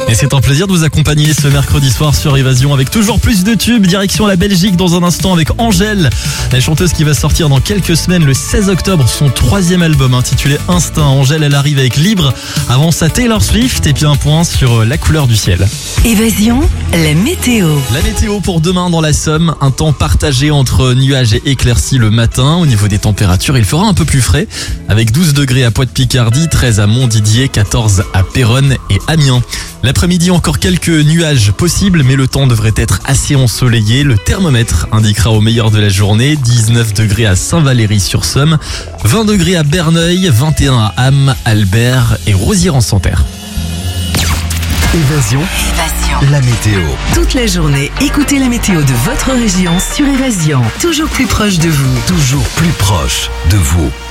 Et c'est un plaisir de vous accompagner ce mercredi soir sur Évasion avec toujours plus de tubes. Direction la Belgique dans un instant avec Angèle, la chanteuse qui va sortir dans quelques semaines le 16 octobre son 3e album intitulé Instinct. Angèle, elle arrive avec Libre. Avant ça, Taylor Swift et puis un point sur la couleur du ciel. Évasion, la météo. La météo pour demain dans la Somme, un temps partagé entre nuages et éclaircies le matin. Au niveau des températures, il fera un peu plus frais avec 12 degrés à Poix-de-Picardie, 13 à Montdidier, 14 à Péronne et Amiens. L'après-midi, encore quelques nuages possibles, mais le temps devrait être assez ensoleillé. Le thermomètre indiquera au meilleur de la journée 19 degrés à Saint-Valery-sur-Somme, 20 degrés à Berneuil, 21 à Ham, Albert et Rosières-en-Santerre. Évasion, la météo. Toute la journée, écoutez la météo de votre région sur Évasion. Toujours plus proche de vous. Toujours plus proche de vous.